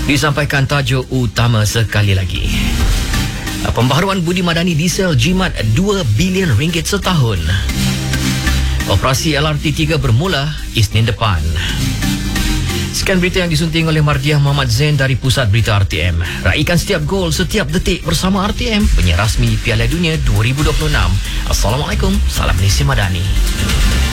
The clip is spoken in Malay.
Disampaikan tajuk utama sekali lagi. Pembaharuan budi madani diesel jimat 2 bilion ringgit setahun. Operasi LRT 3 bermula Isnin depan. Sekian berita yang disunting oleh Mardiah Muhammad Zain dari Pusat Berita RTM. Raikan setiap gol, setiap detik bersama RTM, penyiar rasmi Piala Dunia 2026. Assalamualaikum, salam Malaysia Madani.